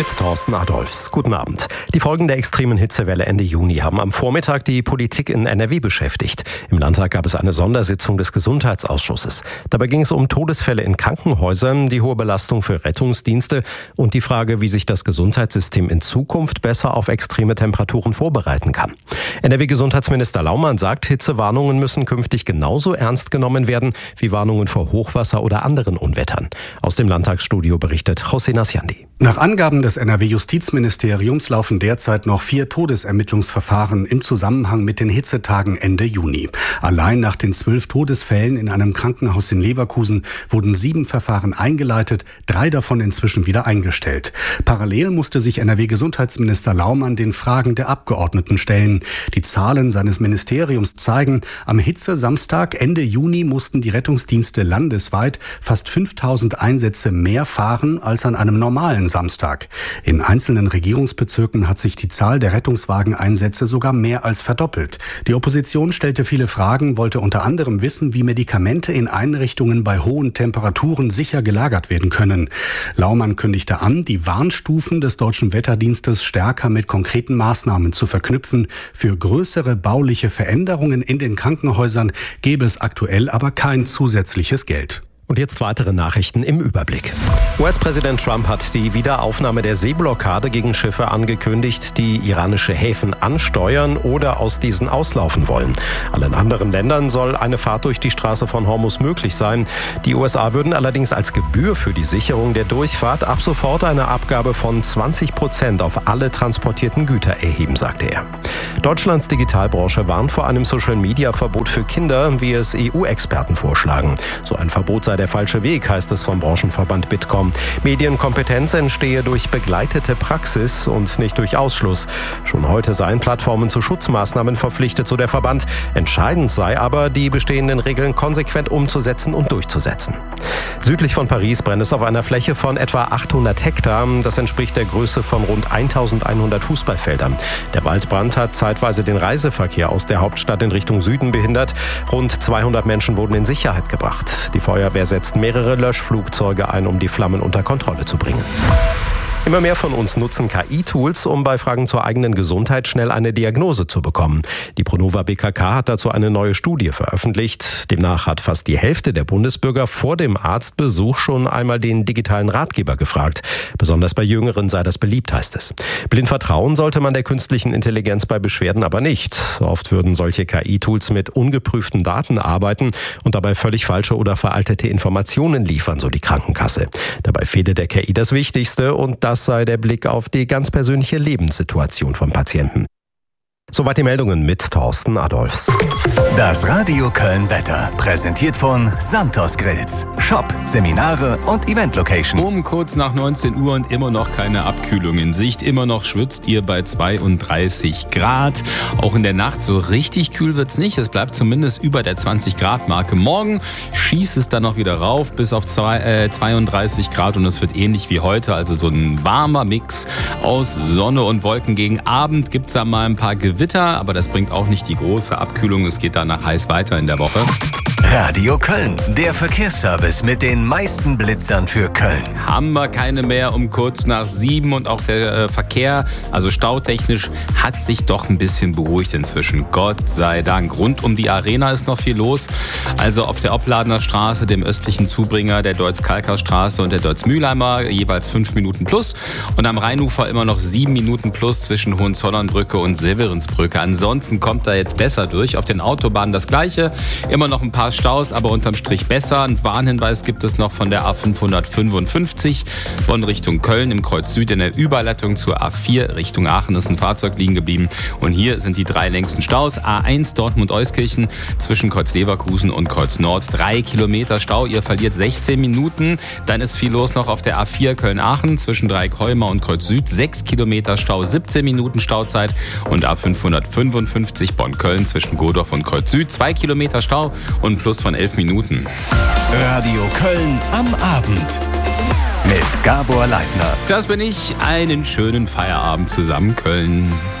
mit Thorsten Adolphs. Guten Abend. Die Folgen der extremen Hitzewelle Ende Juni haben am Vormittag die Politik in NRW beschäftigt. Im Landtag gab es eine Sondersitzung des Gesundheitsausschusses. Dabei ging es um Todesfälle in Krankenhäusern, die hohe Belastung für Rettungsdienste und die Frage, wie sich das Gesundheitssystem in Zukunft besser auf extreme Temperaturen vorbereiten kann. NRW-Gesundheitsminister Laumann sagt, Hitzewarnungen müssen künftig genauso ernst genommen werden wie Warnungen vor Hochwasser oder anderen Unwettern. Aus dem Landtagsstudio berichtet José Nasciandi. Nach Angaben des NRW-Justizministeriums laufen derzeit noch 4 Todesermittlungsverfahren im Zusammenhang mit den Hitzetagen Ende Juni. Allein nach den 12 Todesfällen in einem Krankenhaus in Leverkusen wurden 7 Verfahren eingeleitet, 3 davon inzwischen wieder eingestellt. Parallel musste sich NRW-Gesundheitsminister Laumann den Fragen der Abgeordneten stellen. Die Zahlen seines Ministeriums zeigen, am Hitzesamstag Ende Juni mussten die Rettungsdienste landesweit fast 5000 Einsätze mehr fahren als an einem normalen Samstag. In einzelnen Regierungsbezirken hat sich die Zahl der Rettungswageneinsätze sogar mehr als verdoppelt. Die Opposition stellte viele Fragen, wollte unter anderem wissen, wie Medikamente in Einrichtungen bei hohen Temperaturen sicher gelagert werden können. Laumann kündigte an, die Warnstufen des Deutschen Wetterdienstes stärker mit konkreten Maßnahmen zu verknüpfen. Für größere bauliche Veränderungen in den Krankenhäusern gäbe es aktuell aber kein zusätzliches Geld. Und jetzt weitere Nachrichten im Überblick. US-Präsident Trump hat die Wiederaufnahme der Seeblockade gegen Schiffe angekündigt, die iranische Häfen ansteuern oder aus diesen auslaufen wollen. Allen anderen Ländern soll eine Fahrt durch die Straße von Hormuz möglich sein. Die USA würden allerdings als Gebühr für die Sicherung der Durchfahrt ab sofort eine Abgabe von 20% auf alle transportierten Güter erheben, sagte er. Deutschlands Digitalbranche warnt vor einem Social-Media-Verbot für Kinder, wie es EU-Experten vorschlagen. So ein Verbot sei der falsche Weg, heißt es vom Branchenverband Bitkom. Medienkompetenz entstehe durch begleitete Praxis und nicht durch Ausschluss. Schon heute seien Plattformen zu Schutzmaßnahmen verpflichtet, so der Verband. Entscheidend sei aber, die bestehenden Regeln konsequent umzusetzen und durchzusetzen. Südlich von Paris brennt es auf einer Fläche von etwa 800 Hektar. Das entspricht der Größe von rund 1100 Fußballfeldern. Der Waldbrand hat zeitweise den Reiseverkehr aus der Hauptstadt in Richtung Süden behindert. Rund 200 Menschen wurden in Sicherheit gebracht. Die Feuerwehr setzt mehrere Löschflugzeuge ein, um die Flammen unter Kontrolle zu bringen. Immer mehr von uns nutzen KI-Tools, um bei Fragen zur eigenen Gesundheit schnell eine Diagnose zu bekommen. Die Pronova BKK hat dazu eine neue Studie veröffentlicht. Demnach hat fast die Hälfte der Bundesbürger vor dem Arztbesuch schon einmal den digitalen Ratgeber gefragt. Besonders bei Jüngeren sei das beliebt, heißt es. Blind vertrauen sollte man der künstlichen Intelligenz bei Beschwerden aber nicht. Oft würden solche KI-Tools mit ungeprüften Daten arbeiten und dabei völlig falsche oder veraltete Informationen liefern, so die Krankenkasse. Dabei fehle der KI das Wichtigste und das sei der Blick auf die ganz persönliche Lebenssituation vom Patienten. Soweit die Meldungen mit Thorsten Adolphs. Das Radio Köln Wetter, präsentiert von Santos Grills. Shop, Seminare und Event-Location. Um kurz nach 19 Uhr und immer noch keine Abkühlung in Sicht. Immer noch schwitzt ihr bei 32 Grad. Auch in der Nacht so richtig kühl wird's nicht. Es bleibt zumindest über der 20-Grad-Marke. Morgen schießt es dann noch wieder rauf bis auf 32 Grad und es wird ähnlich wie heute. Also so ein warmer Mix aus Sonne und Wolken. Gegen Abend gibt's da mal ein paar Gewitter, aber das bringt auch nicht die große Abkühlung. Es geht danach heiß weiter in der Woche. Radio Köln, der Verkehrsservice mit den meisten Blitzern für Köln. Haben wir keine mehr um kurz nach 7 und auch der Verkehr, also stautechnisch, hat sich doch ein bisschen beruhigt inzwischen. Gott sei Dank. Rund um die Arena ist noch viel los. Also auf der Opladener Straße, dem östlichen Zubringer der Deutz-Kalkar-Straße und der Deutz-Mühlheimer jeweils 5 Minuten plus. Und am Rheinufer immer noch 7 Minuten plus zwischen Hohenzollernbrücke und Severinsbrücke. Ansonsten kommt da jetzt besser durch. Auf den Autobahnen das Gleiche. Immer noch ein paar Staus, aber unterm Strich besser. Ein Warnhinweis gibt es noch von der A555 Bonn Richtung Köln im Kreuz Süd in der Überleitung zur A4 Richtung Aachen ist ein Fahrzeug liegen geblieben. Und hier sind die 3 längsten Staus. A1 Dortmund-Euskirchen zwischen Kreuz Leverkusen und Kreuz Nord. 3 Kilometer Stau. Ihr verliert 16 Minuten. Dann ist viel los noch auf der A4 Köln-Aachen zwischen Dreieckholmer und Kreuz Süd. 6 Kilometer Stau, 17 Minuten Stauzeit. Und A555 Bonn-Köln zwischen Godorf und Kreuz Süd. 2 Kilometer Stau und plus von 11 Minuten. Radio Köln am Abend mit Gabor Leitner. Das bin ich. Einen schönen Feierabend zusammen, Köln.